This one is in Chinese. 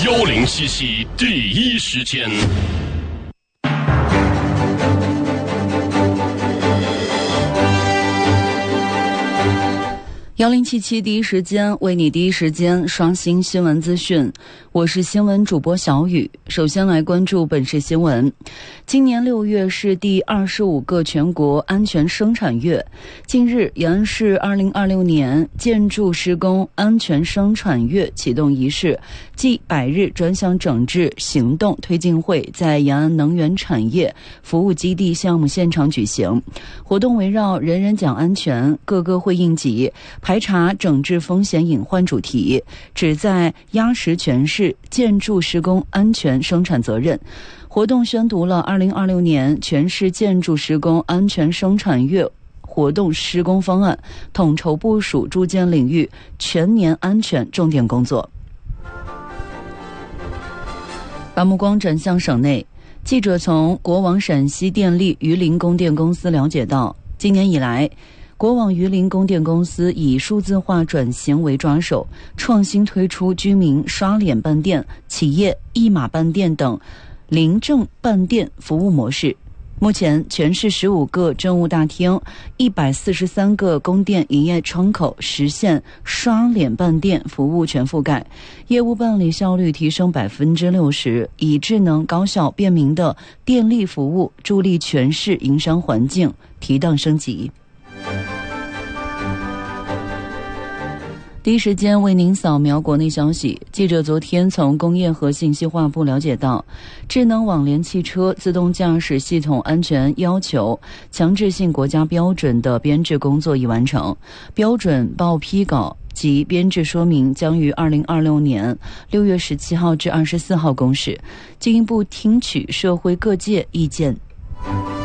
1077第一时间。 1077第一时间为你第一时间刷新新闻资讯，我是新闻主播小雨。首先来关注本市新闻。今年6月是第25个全国安全生产月。近日，延安市2026年建筑施工安全生产月启动仪式暨100日专项整治行动推进会在延安能源产业服务基地项目现场举行。活动围绕人人讲安全，各个会应急，排查整治风险隐患主题，旨在压实全市建筑施工安全生产责任。活动宣读了2026年全市建筑施工安全生产月活动施工方案，统筹部署住建领域全年安全重点工作。把目光转向省内，记者从国网陕西电力榆林供电公司了解到，今年以来，国网榆林供电公司以数字化转型为抓手，创新推出居民刷脸办电、企业一码办电等临证办电服务模式。目前，全市15个政务大厅、143个供电营业窗口实现刷脸办电服务全覆盖，业务办理效率提升60%，以智能、高效、便民的电力服务助力全市营商环境提档升级。第一时间为您扫描国内消息。记者昨天从工业和信息化部了解到，智能网联汽车自动驾驶系统安全要求强制性国家标准的编制工作已完成，标准报批稿及编制说明将于2026年6月17号至24号公示，进一步听取社会各界意见。